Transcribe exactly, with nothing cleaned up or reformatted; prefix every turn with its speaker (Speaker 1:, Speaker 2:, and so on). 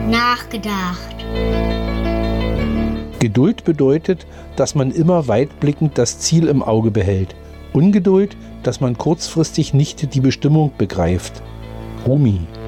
Speaker 1: Nachgedacht.
Speaker 2: Geduld bedeutet, dass man immer weitblickend das Ziel im Auge behält. Ungeduld, dass man kurzfristig nicht die Bestimmung begreift. Rumi.